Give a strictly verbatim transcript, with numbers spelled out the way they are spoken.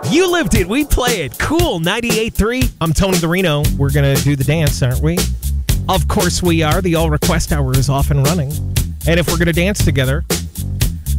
You lived it. We play it. Cool. ninety-eight point three. I'm Tony the Reno. We're going to do the dance, aren't we? Of course we are. The All Request Hour is off and running. And if we're going to dance together,